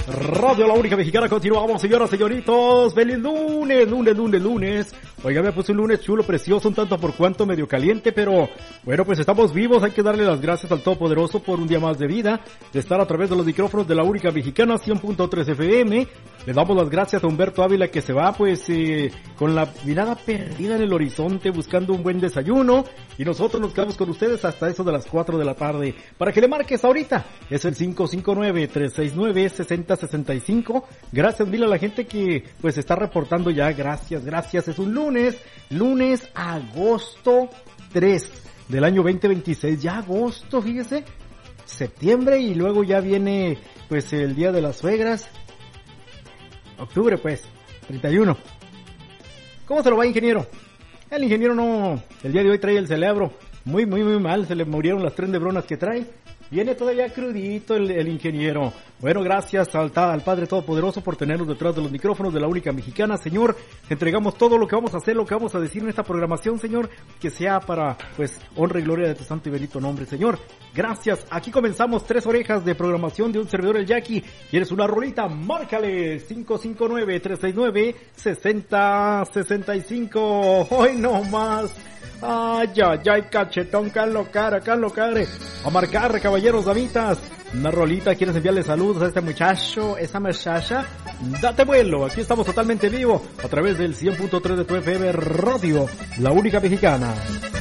Radio La Única Mexicana, continuamos, señoras, señoritos. Feliz lunes. Oiga, me puse un lunes chulo, precioso, un tanto por cuanto medio caliente, pero bueno, pues estamos vivos. Hay que darle las gracias al Todopoderoso por un día más de vida, de estar a través de los micrófonos de La Única Mexicana 100.3 FM. Le damos las gracias a Humberto Ávila, que se va pues con la mirada perdida en el horizonte buscando un buen desayuno, y nosotros nos quedamos con ustedes hasta eso de las 4 de la tarde para que le marques ahorita. Es el 559-369-6065. Gracias mil a la gente que pues está reportando ya. Gracias. Es un lunes agosto 3 del año 2026. Ya agosto, fíjese, septiembre, y luego ya viene pues el día de las suegras. Octubre, pues, 31. ¿Cómo se lo va, ingeniero? El ingeniero no, el día de hoy trae el cerebro muy mal, se le murieron las 3 neuronas que trae. Viene todavía crudito el ingeniero. Bueno, gracias al Padre Todopoderoso por tenernos detrás de los micrófonos de La Única Mexicana. Señor, entregamos todo lo que vamos a hacer, lo que vamos a decir en esta programación, Señor, que sea para, pues, honra y gloria de tu santo y bendito nombre, Señor. Gracias. Aquí comenzamos 3 horas de programación de un servidor, el Jackie. ¿Quieres una rolita? Márcale 559-369-6065. Hoy no más. Ay, cachetón, Carlos Care. A marcar, caballeros, damitas. Una rolita, ¿quieres enviarle saludos a este muchacho, esa muchacha? Date vuelo, aquí estamos totalmente vivo a través del 100.3 de tu FM Radio, La Única Mexicana.